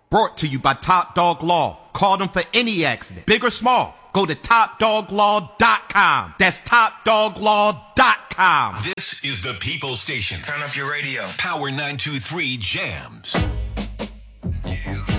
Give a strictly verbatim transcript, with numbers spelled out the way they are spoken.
Brought to you by Top Dog Law. Call them for any accident, big or small. Go to top dog law dot com. That's top dog law dot com. This is the People Station. Turn up your radio. Power nine two three Jams. Yeah.